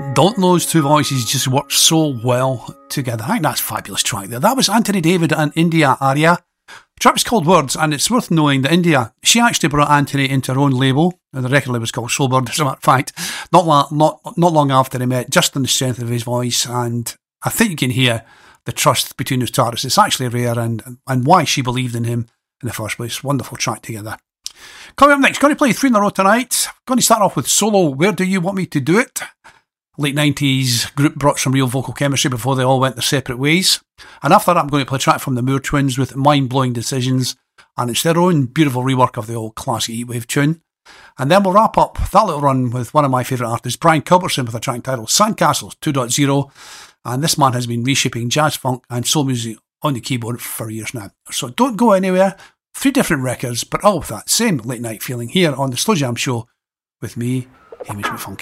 Don't those two voices just work so well together? I think that's a fabulous track there. That was Anthony David and India Arya. The track was called Words, and it's worth knowing that India, she actually brought Anthony into her own label, and the record label was called Soulbird, as a matter of fact, not long after they met, just on the strength of his voice, and I think you can hear the trust between those two artists. It's actually rare, and why she believed in him in the first place. Wonderful track together. Coming up next, going to play 3 in a row tonight. Going to start off with Solo, Where Do You Want Me To Do It? Late 90s group brought some real vocal chemistry before they all went their separate ways. And after that, I'm going to play a track from the Moore Twins with Mind Blowing Decisions, and it's their own beautiful rework of the old classic Heatwave tune. And then we'll wrap up that little run with one of my favourite artists, Brian Culbertson, with a track titled Sandcastles 2.0. And this man has been reshaping jazz, funk and soul music on the keyboard for years now. So don't go anywhere. 3 different records, but all with that same late night feeling here on the Slow Jam Show with me, Hamish McFunky.